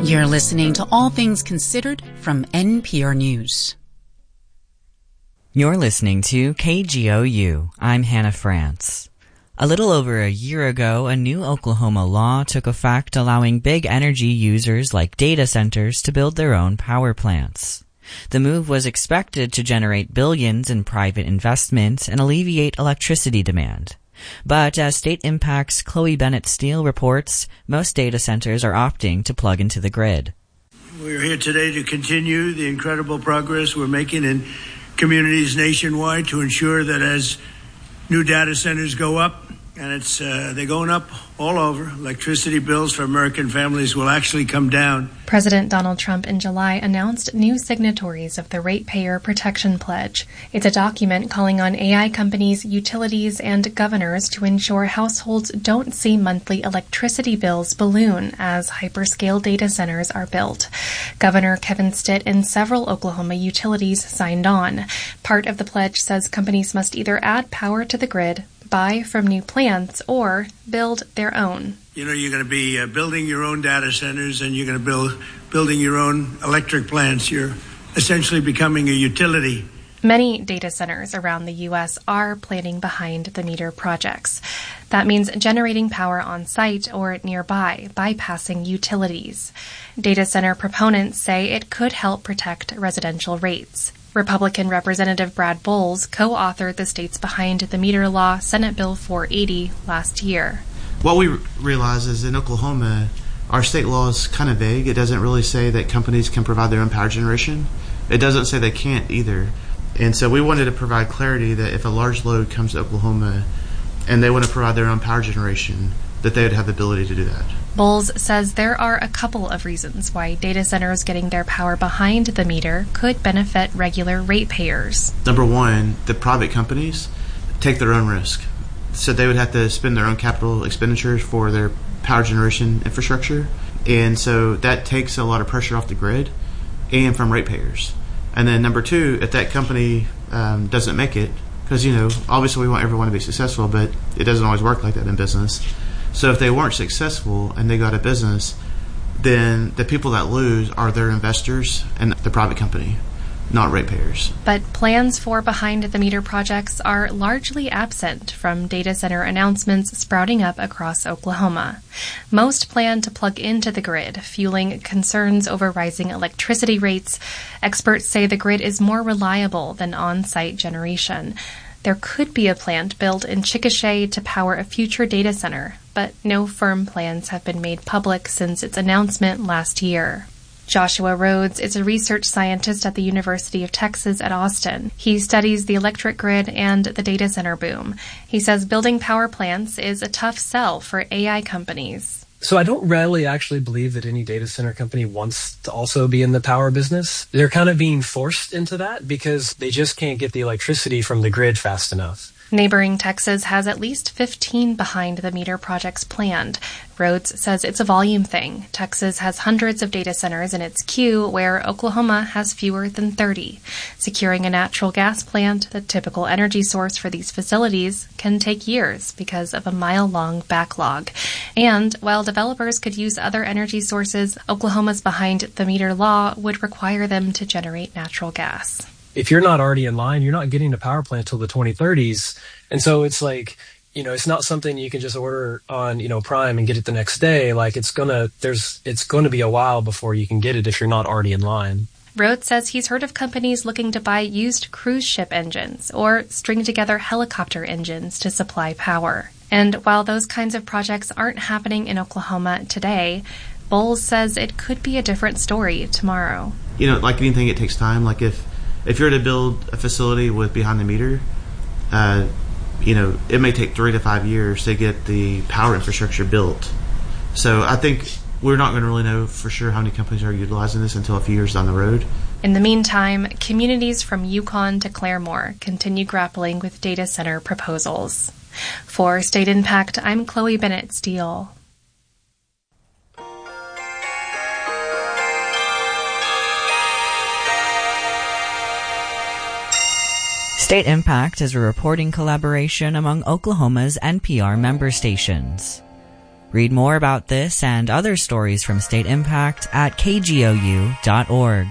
You're listening to All Things Considered from NPR News. You're listening to KGOU. I'm Hannah France. A little over a year ago, a new Oklahoma law took effect allowing big energy users like data centers to build their own power plants. The move was expected to generate billions in private investment and alleviate electricity demand. But as State Impact's Chloe Bennett Steele reports, most data centers are opting to plug into the grid. We're here today to continue the incredible progress we're making in communities nationwide to ensure that as new data centers go up, and they're going up all over, electricity bills for American families will actually come down. President Donald Trump in July announced new signatories of the Ratepayer Protection Pledge. It's a document calling on AI companies, utilities, and governors to ensure households don't see monthly electricity bills balloon as hyperscale data centers are built. Governor Kevin Stitt and several Oklahoma utilities signed on. Part of the pledge says companies must either add power to the grid, buy from new plants, or build their own. You know, you're going to be building your own data centers and you're going to building your own electric plants. You're essentially becoming a utility. Many data centers around the U.S. are planning behind-the-meter projects. That means generating power on site or nearby, bypassing utilities. Data center proponents say it could help protect residential rates. Republican Representative Brad Bowles co-authored the state's behind-the-meter law, Senate Bill 480, last year. What we realize is in Oklahoma, our state law is kind of vague. It doesn't really say that companies can provide their own power generation. It doesn't say they can't either. And so we wanted to provide clarity that if a large load comes to Oklahoma and they want to provide their own power generation, that they would have the ability to do that. Bowles says there are a couple of reasons why data centers getting their power behind the meter could benefit regular ratepayers. Number one, the private companies take their own risk. So they would have to spend their own capital expenditures for their power generation infrastructure. And so that takes a lot of pressure off the grid and from ratepayers. And then number two, if that company doesn't make it, because, you know, obviously we want everyone to be successful, but it doesn't always work like that in business. So if they weren't successful and they go out of business, then the people that lose are their investors and the private company, not ratepayers. But plans for behind-the-meter projects are largely absent from data center announcements sprouting up across Oklahoma. Most plan to plug into the grid, fueling concerns over rising electricity rates. Experts say the grid is more reliable than on-site generation. There could be a plant built in Chickasha to power a future data center, but no firm plans have been made public since its announcement last year. Joshua Rhodes is a research scientist at the University of Texas at Austin. He studies the electric grid and the data center boom. He says building power plants is a tough sell for AI companies. So I don't really actually believe that any data center company wants to also be in the power business. They're kind of being forced into that because they just can't get the electricity from the grid fast enough. Neighboring Texas has at least 15 behind-the-meter projects planned. Rhodes says it's a volume thing. Texas has hundreds of data centers in its queue, where Oklahoma has fewer than 30. Securing a natural gas plant, the typical energy source for these facilities, can take years because of a mile-long backlog. And while developers could use other energy sources, Oklahoma's behind-the-meter law would require them to generate natural gas. If you're not already in line, you're not getting a power plant till the 2030s. And so it's like, you know, it's not something you can just order on, you know, Prime and get it the next day. Like it's gonna be a while before you can get it if you're not already in line. Rhodes says he's heard of companies looking to buy used cruise ship engines or string together helicopter engines to supply power. And while those kinds of projects aren't happening in Oklahoma today, Bowles says it could be a different story tomorrow. You know, like anything, it takes time. Like if you're to build a facility with behind the meter, you know, it may take 3 to 5 years to get the power infrastructure built. So I think we're not going to really know for sure how many companies are utilizing this until a few years down the road. In the meantime, communities from Yukon to Claremore continue grappling with data center proposals. For State Impact, I'm Chloe Bennett Steele. State Impact is a reporting collaboration among Oklahoma's NPR member stations. Read more about this and other stories from State Impact at kgou.org.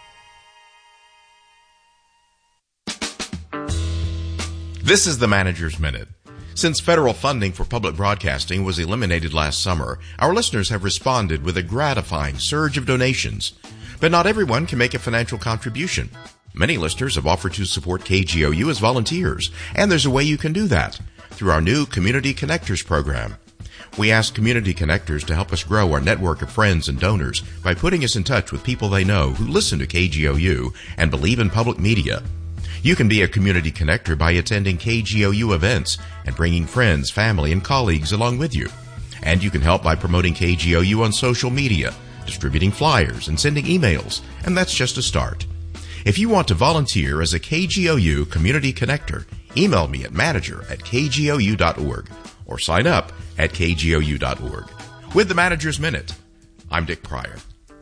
This is the Manager's Minute. Since federal funding for public broadcasting was eliminated last summer, our listeners have responded with a gratifying surge of donations. But not everyone can make a financial contribution. Many listeners have offered to support KGOU as volunteers, and there's a way you can do that, through our new Community Connectors program. We ask Community Connectors to help us grow our network of friends and donors by putting us in touch with people they know who listen to KGOU and believe in public media. You can be a community connector by attending KGOU events and bringing friends, family, and colleagues along with you. And you can help by promoting KGOU on social media, distributing flyers, and sending emails, and that's just a start. If you want to volunteer as a KGOU community connector, email me at manager@kgou.org or sign up at kgou.org. With the Manager's Minute, I'm Dick Pryor.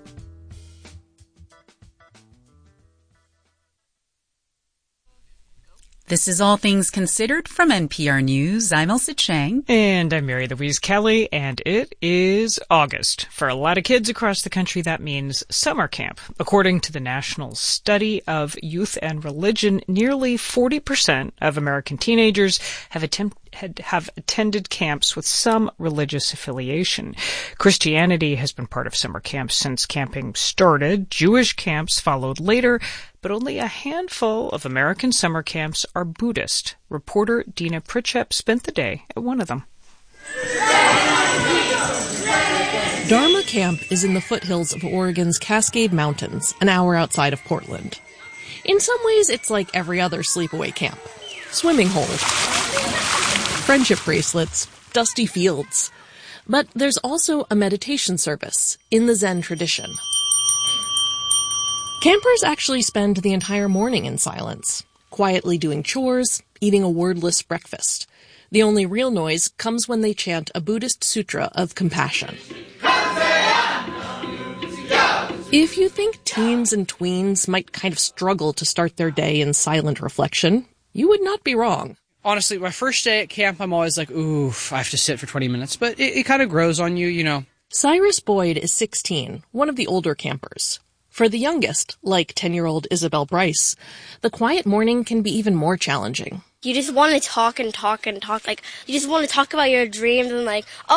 This is All Things Considered from NPR News. I'm Elsa Chang. And I'm Mary Louise Kelly, and it is August. For a lot of kids across the country, that means summer camp. According to the National Study of Youth and Religion, nearly 40% of American teenagers have attended camps with some religious affiliation. Christianity has been part of summer camps since camping started. Jewish camps followed later, but only a handful of American summer camps are Buddhist. Reporter Dina Pritchett spent the day at one of them. Dharma Camp is in the foothills of Oregon's Cascade Mountains, an hour outside of Portland. In some ways, it's like every other sleepaway camp. Swimming holes, friendship bracelets, dusty fields. But there's also a meditation service in the Zen tradition. Campers actually spend the entire morning in silence, quietly doing chores, eating a wordless breakfast. The only real noise comes when they chant a Buddhist sutra of compassion. If you think teens and tweens might kind of struggle to start their day in silent reflection, you would not be wrong. Honestly, my first day at camp, I'm always like, ooh, I have to sit for 20 minutes. But it kind of grows on you, you know. Cyrus Boyd is 16, one of the older campers. For the youngest, like 10-year-old Isabel Bryce, the quiet morning can be even more challenging. You just want to talk and talk and talk. Like, you just want to talk about your dreams and like,